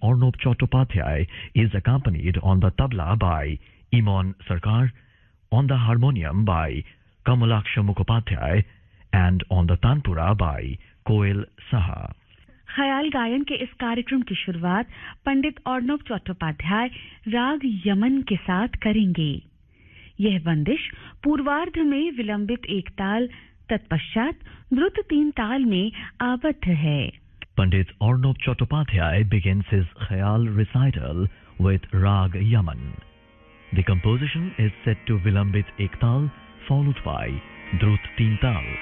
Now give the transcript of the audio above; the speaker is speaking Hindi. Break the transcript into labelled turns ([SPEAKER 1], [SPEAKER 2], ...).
[SPEAKER 1] Arnob Chattopadhyay is accompanied on the tabla by Imon Sarkar, on the harmonium by Kamalaksha Mukhopadhyay, and on the tanpura by Koel Saha.
[SPEAKER 2] ख्याल गायन के इस कार्यक्रम की शुरुआत पंडित अर्नब चट्टोपाध्याय राग यमन के साथ करेंगे। यह बंदिश पूर्वार्ध में विलंबित एक ताल तत्पश्चात द्रुत 3 ताल में आबद्ध है।
[SPEAKER 1] Pandit Arnob Chattopadhyay begins his khayal recital with Rag Yaman. The composition is set to Vilambit Ek Tal followed by Drut 3 Tal.